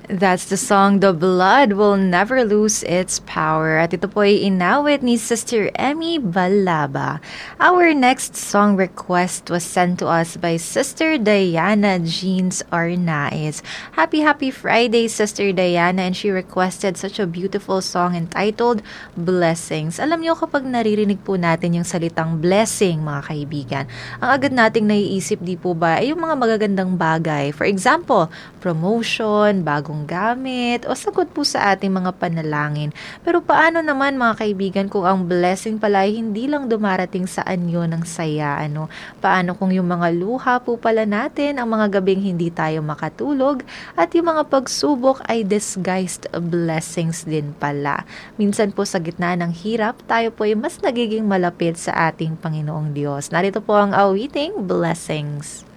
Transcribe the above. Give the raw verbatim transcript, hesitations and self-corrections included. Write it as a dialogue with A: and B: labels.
A: That's the song, The Blood Will Never Lose Its Power. At ito po ay inawit ni Sister Emmy Balaba. Our next song request was sent to us by Sister Diana Jeans Arnaiz. Happy, happy Friday, Sister Diana. And she requested such a beautiful song entitled Blessings. Alam niyo, kapag naririnig po natin yung salitang blessing, mga kaibigan, ang agad nating naiisip di po ba ay yung mga magagandang bagay. For example, promotion, bagong gamit, o sagot po sa ating mga panalangin. Pero paano naman mga kaibigan kung ang blessing pala ay hindi lang dumarating sa anyo ng saya, ano? Paano kung yung mga luha po pala natin, ang mga gabing hindi tayo makatulog, at yung mga pagsubok ay disguised blessings din pala. Minsan po sa gitna ng hirap, tayo po ay mas nagiging malapit sa ating Panginoong Diyos. Narito po ang awiting Blessings.